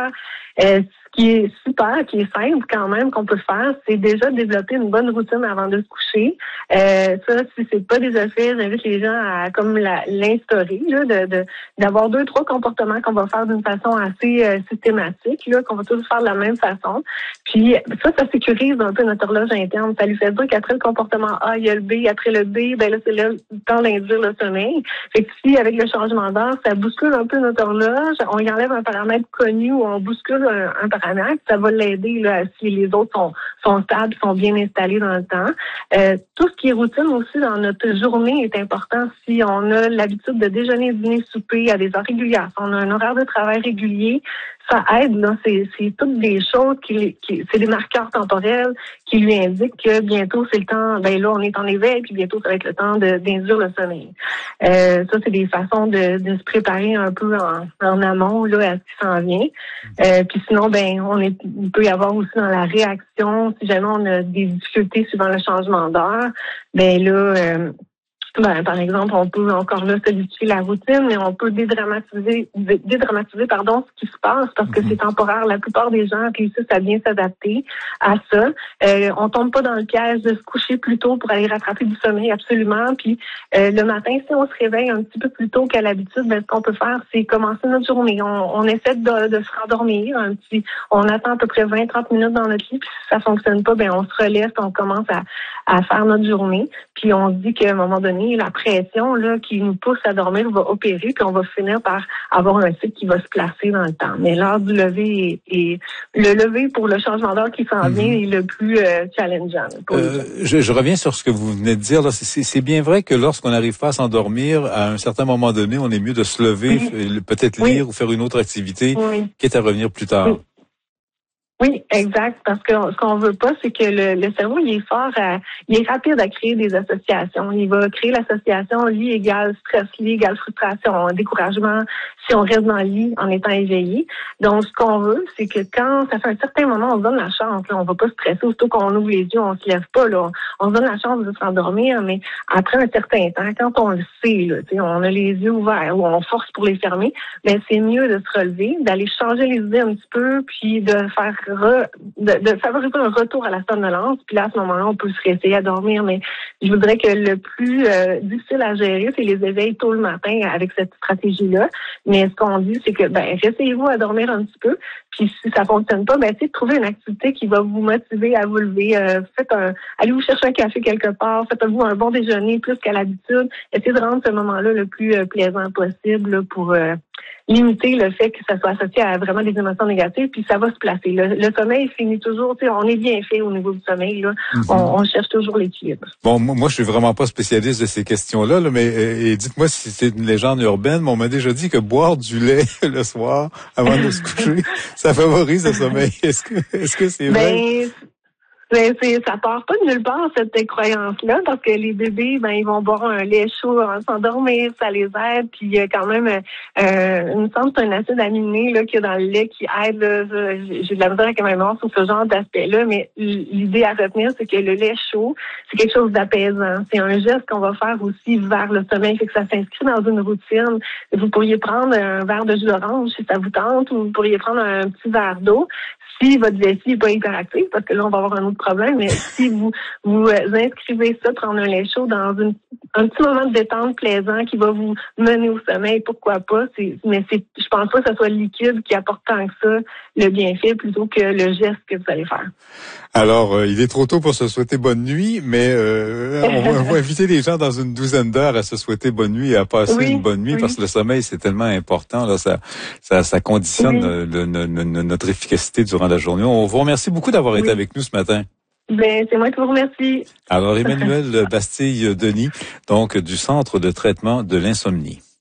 faire. Ce qui est super, qui est simple quand même qu'on peut faire, c'est déjà développer une bonne routine avant de se coucher. Ça, si c'est pas déjà fait, j'invite les gens à comme l'instaurer, là, d'avoir 2-3 comportements qu'on va faire d'une façon assez systématique, là, qu'on va tous faire de la même façon. Puis ça sécurise un peu notre horloge interne. Ça lui fait dire qu'après le comportement A, il y a le B, après le B, ben là, c'est là le temps d'induire le sommeil. Fait que si avec le changement d'heure, ça bouscule un peu notre horloge, on y enlève un paramètre connu ou on bouscule un paramètre, ça va l'aider là, si les autres sont stables, sont bien installés dans le temps. Tout ce qui est routine aussi dans notre journée est important. Si on a l'habitude de déjeuner, dîner, souper à des heures régulières, si on a un horaire de travail régulier, ça aide, là. C'est toutes des choses c'est des marqueurs temporels qui lui indiquent que bientôt c'est le temps, ben là, on est en éveil, puis bientôt ça va être le temps d'induire le sommeil. Ça, c'est des façons de se préparer un peu en amont, là, à ce qui s'en vient. Puis sinon, ben, il peut y avoir aussi dans la réaction, si jamais on a des difficultés suivant le changement d'heure, ben là, par exemple, on peut encore là solidifier la routine, mais on peut dédramatiser ce qui se passe parce que c'est temporaire. La plupart des gens réussissent à bien s'adapter à ça. On tombe pas dans le piège de se coucher plus tôt pour aller rattraper du sommeil, absolument. Puis le matin, si on se réveille un petit peu plus tôt qu'à l'habitude, ben, ce qu'on peut faire, c'est commencer notre journée. On essaie de se rendormir on attend à peu près 20-30 minutes dans notre lit, puis si ça fonctionne pas, ben on se relève, on commence à faire notre journée. Puis on se dit qu'à un moment donné, la pression là qui nous pousse à dormir va opérer, puis on va finir par avoir un cycle qui va se placer dans le temps. Mais l'heure du lever est le lever pour le changement d'heure qui s'en vient est le plus challengeant. Je reviens sur ce que vous venez de dire. Là. C'est bien vrai que lorsqu'on n'arrive pas à s'endormir, à un certain moment donné, on est mieux de se lever, peut-être lire ou faire une autre activité, quitte à revenir plus tard. Oui, exact. Parce que ce qu'on veut pas, c'est que le cerveau, il est fort, il est rapide à créer des associations. Il va créer l'association lit égale stress, lit égale frustration, découragement, si on reste dans le lit en étant éveillé. Donc, ce qu'on veut, c'est que quand ça fait un certain moment, on se donne la chance. Là, on va pas stresser, aussitôt qu'on ouvre les yeux, on se lève pas. Là, on se donne la chance de s'endormir, mais après un certain temps, quand on le sait, là, on a les yeux ouverts ou on force pour les fermer, ben c'est mieux de se relever, d'aller changer les idées un petit peu, puis de faire de favoriser un retour à la somnolence. Puis là, à ce moment-là, on peut se réessayer à dormir. Mais je voudrais que le plus difficile à gérer, c'est les éveils tôt le matin avec cette stratégie-là. Mais ce qu'on dit, c'est que réessayez-vous à dormir un petit peu. Puis si ça fonctionne pas, essayez de trouver une activité qui va vous motiver à vous lever. Allez vous chercher un café quelque part. Faites-vous un bon déjeuner plus qu'à l'habitude. Essayez de rendre ce moment-là le plus plaisant possible là, pour limiter le fait que ça soit associé à vraiment des émotions négatives, puis ça va se placer. Le sommeil finit toujours, on est bien fait au niveau du sommeil, là. On cherche toujours l'équilibre. Bon, moi, je suis vraiment pas spécialiste de ces questions-là, là, mais dites-moi si c'est une légende urbaine, mais on m'a déjà dit que boire du lait le soir avant de se coucher, ça favorise le sommeil. Est-ce que c'est vrai? Ça part pas de nulle part, cette croyance-là, parce que les bébés, ils vont boire un lait chaud avant de s'endormir, ça les aide, puis il y a quand même, il me semble que c'est un acide aminé, là, qu'il y a dans le lait qui aide, là, j'ai de la misère avec ma mémoire sur ce genre d'aspect-là, mais l'idée à retenir, c'est que le lait chaud, c'est quelque chose d'apaisant. C'est un geste qu'on va faire aussi vers le sommeil, fait que ça s'inscrit dans une routine. Vous pourriez prendre un verre de jus d'orange si ça vous tente, ou vous pourriez prendre un petit verre d'eau. Si votre vessie n'est pas hyperactive, parce que là, on va avoir un autre problème, mais si vous inscrivez ça, prendre un lait chaud dans un petit moment de détente plaisant qui va vous mener au sommeil, pourquoi pas? Je pense pas que ce soit le liquide qui apporte tant que ça le bienfait plutôt que le geste que vous allez faire. Alors, il est trop tôt pour se souhaiter bonne nuit, mais on va inviter les gens dans une douzaine d'heures à se souhaiter bonne nuit et à passer une bonne nuit parce que le sommeil, c'est tellement important. Là, ça conditionne notre efficacité durant la journée. On vous remercie beaucoup d'avoir été avec nous ce matin. C'est moi qui vous remercie. Alors, Emmanuelle Bastille-Denis, donc du Centre de traitement de l'insomnie.